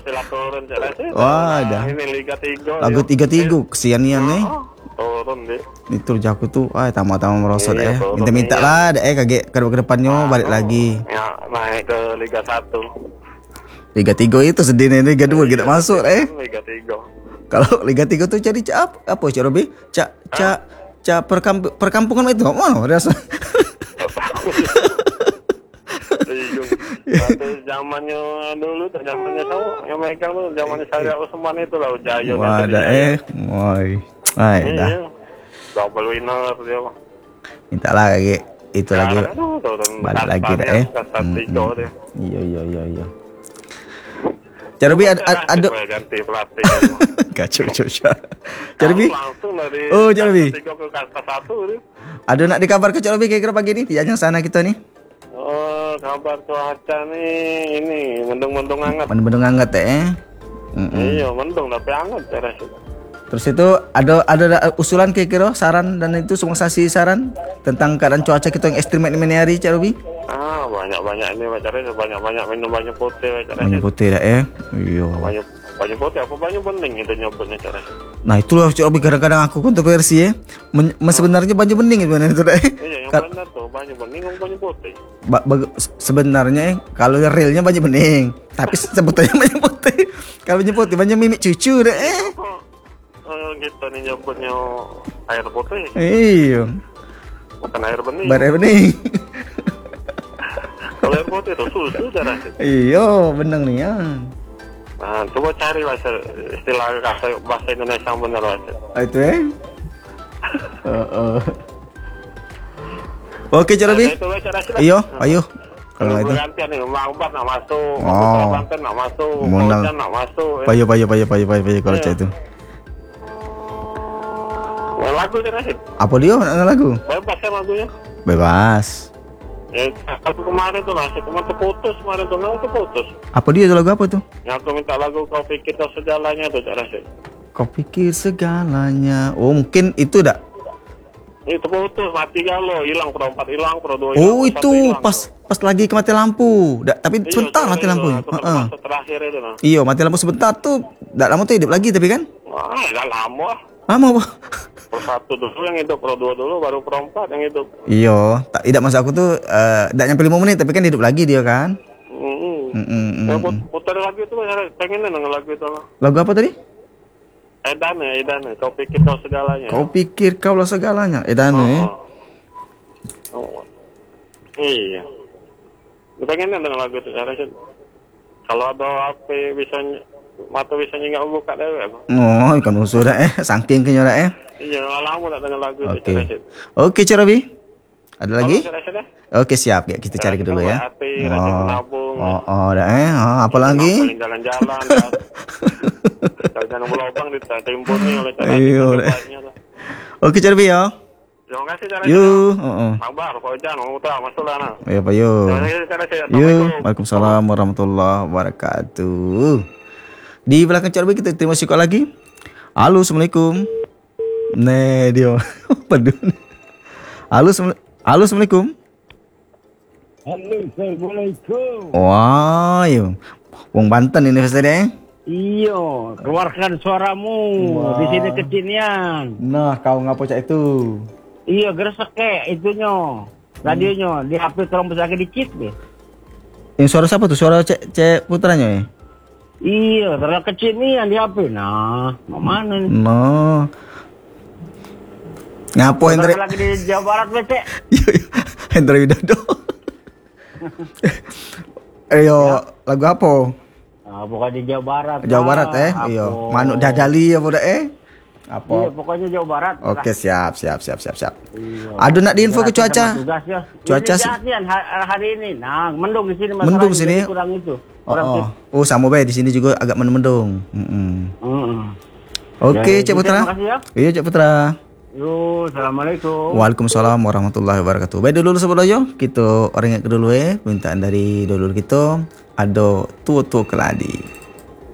Persela turun Cak Rashid. Wah, dah. Ini Liga 3. Lagu 3-3 kesianian nih. Turun deh. Itu jago tuh, tamu-tamu merosot Turun, minta-minta lah, kaget ke depannya balik lagi. Ya, naik ke Liga 1. Liga 3 itu sedih nih, Liga 2 kita masuk Liga 3. Kalau Liga 3 tuh cari apa Cak Robi? Perkampungan itu mana rasa? Waktu zamannya dulu, zamannya tahu yang megang tuh zamannya Syariah Usman itu lah Jaya. Wah, dah woi. Dah. Double winner dia. Minta lah kayak itu lagi. Balik lagi dah Iya. Cak Robi ada ganti pelatih. kacau. Cak Robi. Oh, Cak Robi. Ada nak dikabar ke Cak Robi kira-kira pagi ni? Di sana kita nih. Oh, kabar cuaca nih ini mendung-mendung hangat. Mendung hangat Iya, mendung tapi hangat Cak Rashid. Terus itu ada usulan kira-kira saran dan itu semua saran tentang keadaan cuaca kita yang ekstrim ini hari Cak Robi? Banyak ini Cak Rashid, banyak minum banyak putih Cak Rashid. Banyak putih dah Iya. Banyak putih apa banyak bening itu nyebutnya Cak Rashid. Nah itulah Cak Robi kadang-kadang aku kontroversi sebenarnya banyak bening sebenarnya itu Iya yang benar tuh banyak bening banyak putih. Sebenarnya kalau realnya banyak bening, tapi sebutannya banyak putih. Kalau banyak putih banyak mimik cucu deh. Gitu nih nyebutnya air putih. Iya. Bukan air bening. Air bening. Kalau air putih itu susu Cak Rashid. Iya, bener nih ya. Nah, coba cari lah istilah bahasa Indonesia yang benar lah. Itu Oke, Cak Robi. Iya, ayo. Kalau itu. Gantian nih, Mangbat nak masuk, Banten nak masuk, Kojan nak masuk. Payo kalau Cak itu. Lagu Cak Rashid. Apa dia lagu? Bebas kan lagunya? Bebas. Aku kemarin tuh Rashid, kemarin putus. Apa dia lagu apa tuh? Yang aku minta lagu Kau Pikir Kau Segalanya tuh Cak Rashid. Kau pikir segalanya. Oh mungkin itu dak. Itu putus, mati kalau hilang pro 4 hilang, pro 2 hilang. Oh itu pas lagi mati lampu. Tapi sebentar mati lampu. Terakhir itu nah. Iya, mati lampu sebentar tuh. Dak lama tuh hidup lagi tapi kan? Wah, enggak lama. Lama apa? Pro 1 dulu yang hidup, pro 2 dulu baru pro 4 yang hidup. Iya, tidak masa aku tuh dak nyampe 5 menit tapi kan hidup lagi dia kan. Putar lagu itu pengen denger lagu itu. Lagu apa tadi? Edane, Kau Pikir Kau Segalanya. Kau pikir kaulah segalanya. Edane. Iya. Pengen denger lagu itu Cak Rashid. Kalau ada HP mata bisa nggak buka deh aku. Oh, ikan usul dah saking kenyora Iya, lama tak dengar lagu itu Cak Rashid. Oke, Cak Robi. Ada lagi? Oke, siap ya. Kita cari dulu ya. Apa lagi? Jalan-jalan. Jalan berlubang ditimbunnya oleh Cak Rashid. Oke, Cak Robi ya. Terima kasih Cak Rashid. Sabar, Pak Ojan, masuk lah nah. Iya, Pak yo. Waalaikumsalam warahmatullahi wabarakatuh. Di belakang Cak Robi kita terima sikap lagi. Halo, Assalamualaikum. Dia. Halo, Assalamualaikum. Halo, Assalamualaikum. Wah, wong Banten ini pasti Iya, keluarkan suaramu. Di sini kecinian. Nah, kau ngapa Cak itu? Iya, gresek itunya. Radionya di HP tolong bisa dicit deh. Yang suara siapa tuh? Suara Cek putranya ya? Iya, terlalu kecil nih yang di HP. Nah, mau mana nih? No. Ngapo Hendra? Lagi di Jawa Barat, Cek. Hendra Widodo. Lagu apa? Bukan di Jawa Barat. Jawa Barat Iya. Manuk Dadali apa dah Apa? Iya, pokoknya Jawa Barat. Oke, siap. Iya. Aduh, nak diinfo ke cuaca. Cuaca hari ini. Nah, mendung di sini. Mendung sini. Kurang itu. Oh, sama baik di sini juga agak mendung. Oke, Cak Putra. Iya, Cak Putra. Yo, assalamualaikum. Waalaikumsalam warahmatullahi wabarakatuh. Baik dulu sebelum kita orang yang kedua mintaan dari dulur kita ada tuo keladi.